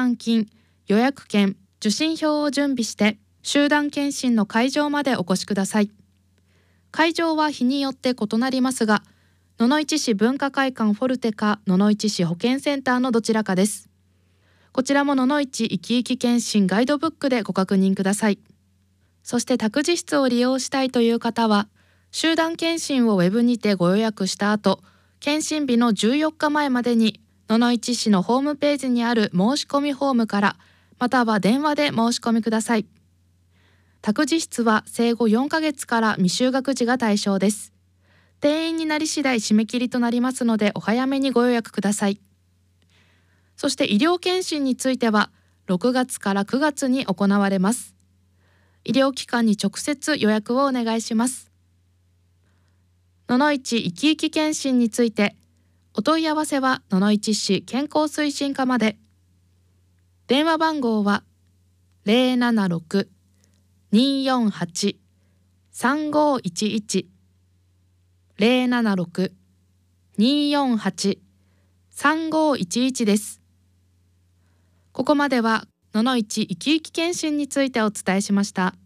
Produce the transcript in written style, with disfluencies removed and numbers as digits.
覧金、予約券、受診票を準備して集団検診の会場までお越しください。会場は日によって異なりますが、野々市市文化会館フォルテか野々市市保健センターのどちらかです。こちらも野々市いきいき検診ガイドブックでご確認ください。そして託児室を利用したいという方は、集団検診をウェブにてご予約した後、検診日の14日前までに野々市市のホームページにある申し込みフォームから、または電話で申し込みください。託児室は生後4ヶ月から未就学児が対象です。定員になり次第締め切りとなりますので、お早めにご予約ください。そして医療検診については6月から9月に行われます。医療機関に直接予約をお願いします。野々市いきいき検診についてお問い合わせは野々市市健康推進課まで。電話番号は 076-248-3511 076-248-3511 です。ここまでは野々市いきいき検診についてお伝えしました。